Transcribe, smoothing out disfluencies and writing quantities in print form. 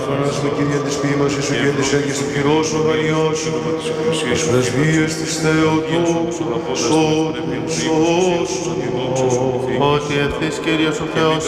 παρθένας του Κύριε της ποίημασης σου και της έγκης του χειρός σου αγαλιάσου, τις πρεσβείες της Θεοτού, σώσου. Ότι ευθύς Κύριος ο Θεός